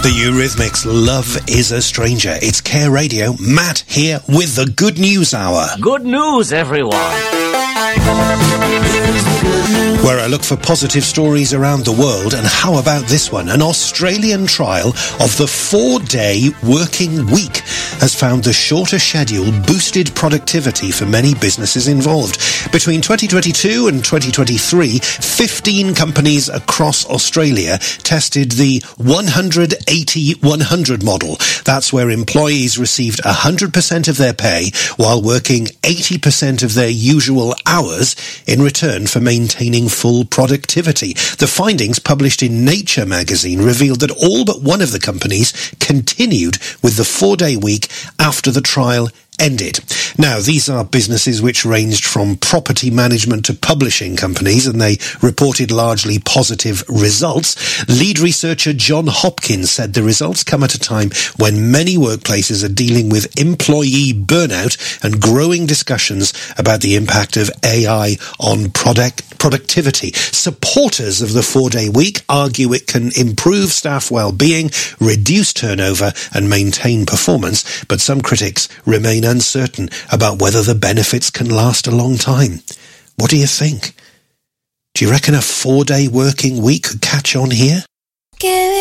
The Eurythmics, Love is a Stranger. It's Care Radio. Matt here with the Good News Hour. Good news, everyone. Where I look for positive stories around the world, and how about this one? An Australian trial of the 4-day working week has found the shorter schedule boosted productivity for many businesses involved. Between 2022 and 2023, 15 companies across Australia tested the 100-80-100 model. That's where employees received 100% of their pay while working 80% of their usual hours in return for maintaining full productivity. The findings published in Nature magazine revealed that all but one of the companies continued with the 4-day week after the trial ended. Now, these are businesses which ranged from property management to publishing companies, and they reported largely positive results. Lead researcher John Hopkins said the results come at a time when many workplaces are dealing with employee burnout and growing discussions about the impact of AI on productivity. Supporters of the 4-day week argue it can improve staff well-being, reduce turnover, and maintain performance, but some critics remain uncertain about whether the benefits can last a long time. What do you think? Do you reckon a 4-day working week could catch on here?